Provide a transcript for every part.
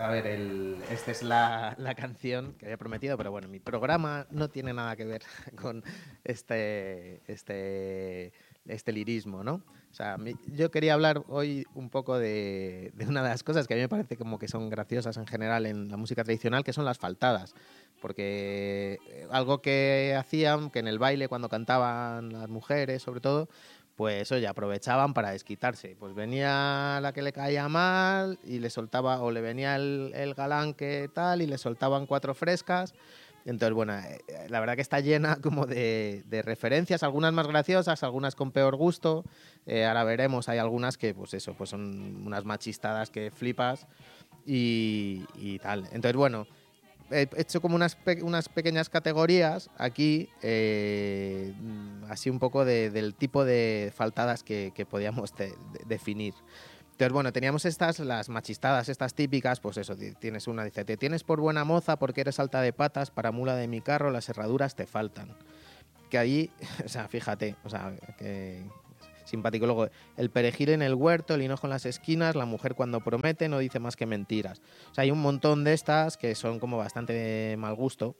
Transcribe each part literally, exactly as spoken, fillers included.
a ver, el, esta es la, la canción que había prometido, pero bueno, mi programa no tiene nada que ver con este, este, este lirismo, ¿no? O sea, mi, yo quería hablar hoy un poco de, de una de las cosas que a mí me parece como que son graciosas en general en la música tradicional, que son las faltadas. Porque algo que hacían, que en el baile cuando cantaban las mujeres, sobre todo, pues oye, aprovechaban para desquitarse. Pues venía la que le caía mal y le soltaba, o le venía el, el galán que tal y le soltaban cuatro frescas. Entonces, bueno, la verdad que está llena como de, de referencias, algunas más graciosas, algunas con peor gusto. Eh, ahora veremos, hay algunas que, pues eso, pues son unas machistadas que flipas y, y tal. Entonces, bueno, he hecho como unas, pe unas pequeñas categorías aquí, eh, así un poco de, del tipo de faltadas que, que podíamos de, de, definir. Entonces, bueno, teníamos estas, las machistadas, estas típicas, pues eso, tienes una, dice, te tienes por buena moza porque eres alta de patas, para mula de mi carro las herraduras te faltan. Que ahí, o sea, fíjate, o sea, que simpático. Luego, el perejil en el huerto, el hinojo en las esquinas, la mujer cuando promete no dice más que mentiras. O sea, hay un montón de estas que son como bastante de mal gusto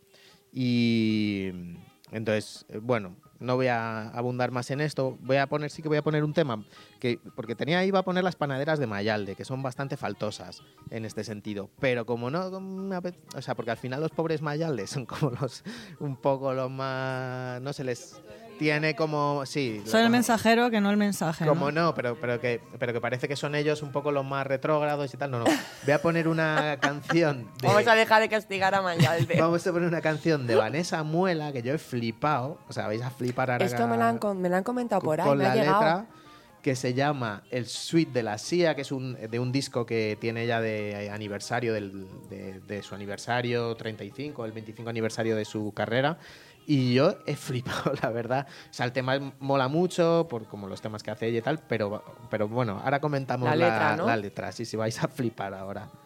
y entonces, bueno, no voy a abundar más en esto. Voy a poner, sí que voy a poner un tema que, porque tenía, iba a poner las panaderas de Mayalde, que son bastante faltosas en este sentido. Pero como no, o sea, porque al final los pobres Mayaldes son como los, un poco los más, no se les tiene como, sí. Soy el mensajero que no el mensaje. Como no, no, pero, pero, que, pero que parece que son ellos un poco los más retrógrados y tal. No, no. Voy a poner una canción de... Vamos a dejar de castigar a Mayalde. Vamos a poner una canción de Vanessa Muela, que yo he flipado. O sea, vais a flipar ahora. Esto me lo han, me lo han comentado por ahí, con me la ha llegado. letra, que se llama El Suite de la S I A, que es un, de un disco que tiene ella de aniversario, del, de, de su aniversario treinta y cinco, el veinticinco aniversario de su carrera. Y yo he flipado, la verdad. O sea, el tema mola mucho, por como los temas que hace ella y tal, pero, pero bueno, ahora comentamos la letra, la, ¿no? la letra. Sí, sí, vais a flipar ahora.